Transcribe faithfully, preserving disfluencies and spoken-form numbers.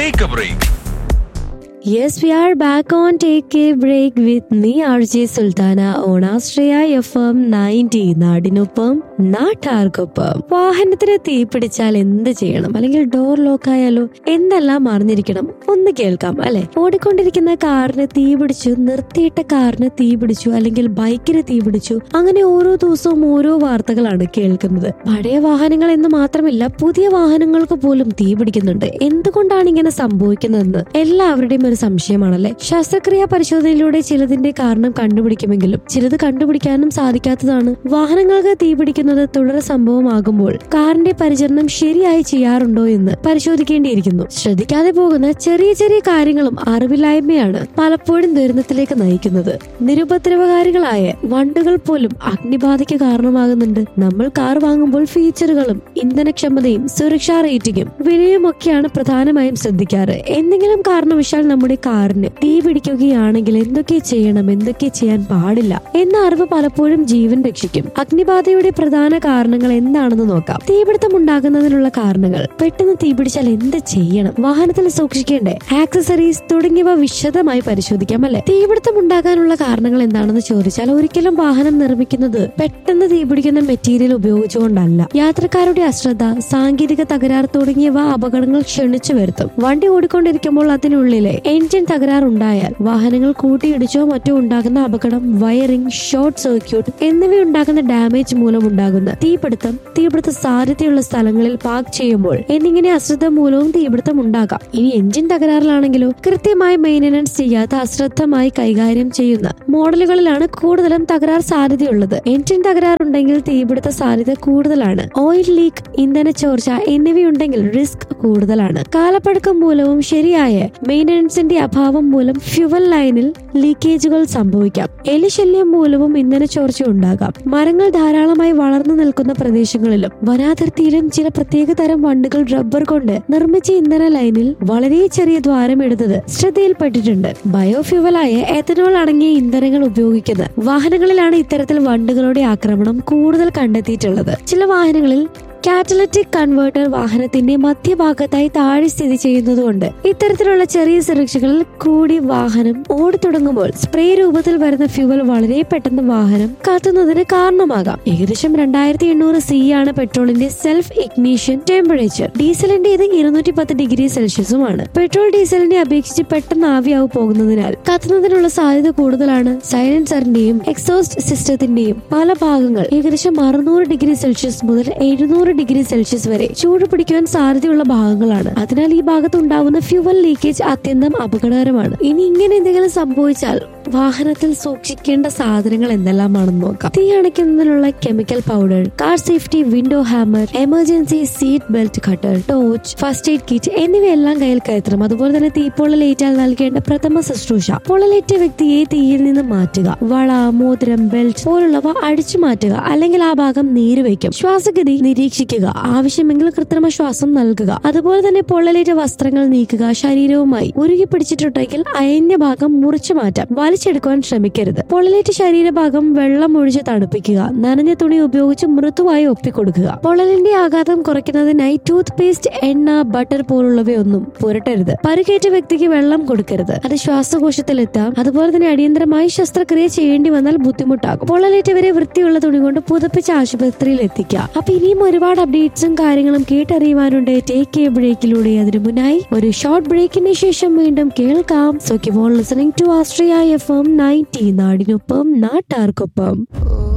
Take a break. Yes, we are back on Take a Break with me, R J Sultana, on Astraya F M ninety. നാടിനൊപ്പം നാട്ടാർക്കൊപ്പം. വാഹനത്തിന് തീ പിടിച്ചാൽ എന്ത് ചെയ്യണം, അല്ലെങ്കിൽ ഡോർ ലോക്ക് ആയാലോ, എന്തെല്ലാം അറിഞ്ഞിരിക്കണം ഒന്ന് കേൾക്കാം അല്ലെ. ഓടിക്കൊണ്ടിരിക്കുന്ന കാറിന് തീ പിടിച്ചു, നിർത്തിയിട്ട കാറിന് തീ പിടിച്ചു, അല്ലെങ്കിൽ ബൈക്കിന് തീ പിടിച്ചു, അങ്ങനെ ഓരോ ദിവസവും ഓരോ വാർത്തകളാണ് കേൾക്കുന്നത്. പഴയ വാഹനങ്ങൾ എന്ന് മാത്രമല്ല, പുതിയ വാഹനങ്ങൾക്ക് പോലും തീ പിടിക്കുന്നുണ്ട്. എന്തുകൊണ്ടാണ് ഇങ്ങനെ സംഭവിക്കുന്നതെന്ന് എല്ലാവരുടെയും ഒരു സംശയമാണല്ലേ. ശസ്ത്രക്രിയാ പരിശോധനയിലൂടെ ചിലതിന്റെ കാരണം കണ്ടുപിടിക്കുമെങ്കിലും ചിലത് കണ്ടുപിടിക്കാനും സാധിക്കാത്തതാണ്. വാഹനങ്ങൾക്ക് തീപിടിക്കുന്നത് തുടർ സംഭവമാകുമ്പോൾ കാറിന്റെ പരിചരണം ശരിയായി ചെയ്യാറുണ്ടോ എന്ന് പരിശോധിക്കേണ്ടിയിരിക്കുന്നു. ശ്രദ്ധിക്കാതെ പോകുന്ന ചെറിയ ചെറിയ കാര്യങ്ങളും അറിവില്ലായ്മയാണ് പലപ്പോഴും ദുരന്തത്തിലേക്ക് നയിക്കുന്നത്. നിരുപദ്രവകാരികളായ വണ്ടുകൾ പോലും അഗ്നിബാധയ്ക്ക് കാരണമാകുന്നുണ്ട്. നമ്മൾ കാർ വാങ്ങുമ്പോൾ ഫീച്ചറുകളും ഇന്ധനക്ഷമതയും സുരക്ഷാ റേറ്റിംഗും വിലയും ഒക്കെയാണ് പ്രധാനമായും ശ്രദ്ധിക്കാറ്. എന്തെങ്കിലും കാരണവശാൽ നമ്മുടെ കാറിന് തീ പിടിക്കുകയാണെങ്കിൽ എന്തൊക്കെ ചെയ്യണം, എന്തൊക്കെ ചെയ്യാൻ പാടില്ല എന്ന അറിവ് പലപ്പോഴും ജീവൻ രക്ഷിക്കും. അഗ്നിബാധയുടെ പ്രധാന കാരണങ്ങൾ എന്താണെന്ന് നോക്കാം. തീപിടുത്തം ഉണ്ടാകുന്നതിനുള്ള കാരണങ്ങൾ, പെട്ടെന്ന് തീപിടിച്ചാൽ എന്ത് ചെയ്യണം, വാഹനത്തിൽ സൂക്ഷിക്കേണ്ട ആക്സസറീസ് തുടങ്ങിയവ വിശദമായി പരിശോധിക്കാം അല്ലെ. തീപിടുത്തം ഉണ്ടാകാനുള്ള കാരണങ്ങൾ എന്താണെന്ന് ചോദിച്ചാൽ, ഒരിക്കലും വാഹനം നിർമ്മിക്കുന്നത് പെട്ടെന്ന് തീപിടിക്കുന്ന മെറ്റീരിയൽ ഉപയോഗിച്ചുകൊണ്ടല്ല. യാത്രക്കാരുടെ അശ്രദ്ധ, സാങ്കേതിക തകരാർ തുടങ്ങിയവ അപകടങ്ങൾ ക്ഷണിച്ചു വരുത്തും. വണ്ടി ഓടിക്കൊണ്ടിരിക്കുമ്പോൾ അതിനുള്ളിലെ എൻജിൻ തകരാറുണ്ടായാൽ വാഹനങ്ങൾ കൂട്ടിയിടിച്ചോ മറ്റോ ഉണ്ടാകുന്ന അപകടം, വയറിംഗ്, ഷോർട്ട് സർക്യൂട്ട് എന്നിവയുണ്ടാകുന്ന ഡാമേജ് മൂലം ഉണ്ടാകുന്ന തീപിടുത്തം, തീപിടുത്ത സാധ്യതയുള്ള സ്ഥലങ്ങളിൽ പാർക്ക് ചെയ്യുമ്പോൾ എന്നിങ്ങനെ അശ്രദ്ധ മൂലവും തീപിടുത്തം ഉണ്ടാകാം. ഇനി എൻജിൻ തകരാറിലാണെങ്കിലോ കൃത്യമായി മെയിന്റനൻസ് ചെയ്യാത്ത അശ്രദ്ധമായി കൈകാര്യം ചെയ്യുന്ന മോഡലുകളിലാണ് കൂടുതലും തകരാർ സാധ്യതയുള്ളത്. എൻജിൻ തകരാറുണ്ടെങ്കിൽ തീപിടുത്ത സാധ്യത കൂടുതലാണ്. ഓയിൽ ലീക്ക്, ഇന്ധന ചോർച്ച എന്നിവയുണ്ടെങ്കിൽ റിസ്ക് കൂടുതലാണ്. കാലപ്പഴക്കം മൂലവും ശരിയായ മെയിന്റനൻസിന്റെ അഭാവം മൂലം ഫ്യുവൽ ലൈനിൽ ലീക്കേജുകൾ സംഭവിക്കാം. എലിശല്യം മൂലവും ഇന്ധന ചോർച്ച ഉണ്ടാകാം. മരങ്ങൾ ധാരാളമായി വളർന്നു നിൽക്കുന്ന പ്രദേശങ്ങളിലും വനാതിർത്തിയിലും ചില പ്രത്യേക തരം വണ്ടുകൾ റബ്ബർ കൊണ്ട് നിർമ്മിച്ച ഇന്ധന ലൈനിൽ വളരെ ചെറിയ ദ്വാരം ഇടുന്നത് ശ്രദ്ധയിൽപ്പെട്ടിട്ടുണ്ട്. ബയോഫ്യുവലായ എഥനോൾ അടങ്ങിയ ഇന്ധനങ്ങൾ ഉപയോഗിക്കുന്ന വാഹനങ്ങളിലാണ് ഇത്തരത്തിൽ വണ്ടുകളുടെ ആക്രമണം കൂടുതൽ കണ്ടെത്തിയിട്ടുള്ളത്. ചില വാഹനങ്ങളിൽ കാറ്റലറ്റിക് കൺവേർട്ടർ വാഹനത്തിന്റെ മധ്യഭാഗത്തായി താഴെ സ്ഥിതി ചെയ്യുന്നതുകൊണ്ട് ഇത്തരത്തിലുള്ള ചെറിയ സുരക്ഷകളിൽ കൂടി വാഹനം ഓടിത്തുടങ്ങുമ്പോൾ സ്പ്രേ രൂപത്തിൽ വരുന്ന ഫ്യൂവൽ വളരെ പെട്ടെന്ന് വാഹനം കത്തുന്നതിന് കാരണമാകാം. ഏകദേശം രണ്ടായിരത്തി എണ്ണൂറ് സി ആണ് പെട്രോളിന്റെ സെൽഫ് ഇഗ്നീഷൻ ടെമ്പറേച്ചർ. ഡീസലിന്റെ ഇത് ഇരുന്നൂറ്റി പത്ത് ഡിഗ്രി സെൽഷ്യസുമാണ്. പെട്രോൾ ഡീസലിനെ അപേക്ഷിച്ച് പെട്ടെന്ന് ആവിയാവ് പോകുന്നതിനാൽ കത്തുന്നതിനുള്ള സാധ്യത കൂടുതലാണ്. സൈലൻസറിന്റെയും എക്സോസ്റ്റ് സിസ്റ്റത്തിന്റെയും പല ഭാഗങ്ങൾ ഏകദേശം അറുന്നൂറ് ഡിഗ്രി സെൽഷ്യസ് മുതൽ എഴുന്നൂറ് ഡിഗ്രി സെൽഷ്യസ് വരെ ചൂട് പിടിക്കുവാൻ സാധ്യതയുള്ള ഭാഗങ്ങളാണ്. അതിനാൽ ഈ ഭാഗത്ത് ഉണ്ടാകുന്ന ഫ്യൂവൽ ലീക്കേജ് അത്യന്തം അപകടകരമാണ്. ഇനി ഇങ്ങനെ എന്തെങ്കിലും സംഭവിച്ചാൽ വാഹനത്തിൽ സൂക്ഷിക്കേണ്ട സാധനങ്ങൾ എന്തെല്ലാമാണെന്ന് നോക്കാം. തീ അണയ്ക്കുന്നതിനുള്ള chemical powder, car safety window hammer, emergency seat belt cutter, torch, first aid kit എന്നിവയെല്ലാം കയ്യിൽ കയറ്റണം. അതുപോലെ തന്നെ തീപ്പൊള്ളലേറ്റാൽ നൽകേണ്ട പ്രഥമ ശുശ്രൂഷ, പൊള്ളലേറ്റ വ്യക്തിയെ തീയിൽ നിന്ന് മാറ്റുക, വള, മോതിരം, ബെൽറ്റ് പോലുള്ളവ അടിച്ചു മാറ്റുക, അല്ലെങ്കിൽ ആ ഭാഗം നീരുവയ്ക്കും. ശ്വാസഗതി നിരീക്ഷിക്കുക, ആവശ്യമെങ്കിൽ കൃത്രിമ ശ്വാസം നൽകുക. അതുപോലെ തന്നെ പൊള്ളലേറ്റ വസ്ത്രങ്ങൾ നീക്കുക. ശരീരവുമായി ഉരുകി പിടിച്ചിട്ടുണ്ടെങ്കിൽ അയഞ്ഞ ഭാഗം മുറിച്ചു മാറ്റാം. വലിച്ചെടുക്കുവാൻ ശ്രമിക്കരുത്. പൊള്ളലേറ്റ ശരീരഭാഗം വെള്ളം ഒഴിച്ച് തണുപ്പിക്കുക. നനഞ്ഞ തുണി ഉപയോഗിച്ച് മൃദുവായി ഒപ്പിക്കൊടുക്കുക. പൊള്ളലിന്റെ ആഘാതം കുറയ്ക്കുന്നതിനായി ടൂത്ത് പേസ്റ്റ്, എണ്ണ, ബട്ടർ പോലുള്ളവയൊന്നും പുരട്ടരുത്. പരിക്കേറ്റ വ്യക്തിക്ക് വെള്ളം കൊടുക്കരുത്. അത് ശ്വാസകോശത്തിലെത്താം. അതുപോലെ തന്നെ അടിയന്തരമായി ശസ്ത്രക്രിയ ചെയ്യേണ്ടി വന്നാൽ ബുദ്ധിമുട്ടാകും. പൊള്ളലേറ്റവരെ വൃത്തിയുള്ള തുണി കൊണ്ട് പുതപ്പിച്ച് ആശുപത്രിയിൽ എത്തിക്കുക. അപ്പൊ ഇനിയും ഒരുപാട് അപ്ഡേറ്റ്സും കാര്യങ്ങളും കേട്ടറിയുവാനുണ്ട് ടേക്ക് എ ബ്രേക്കിലൂടെ. അതിനു മുന്നായി ഒരു ഷോർട്ട് ബ്രേക്കിന് ശേഷം വീണ്ടും കേൾക്കാം. So keep on listening to Austria F M ninety. നാടിനൊപ്പം നാട്ടാർക്കൊപ്പം.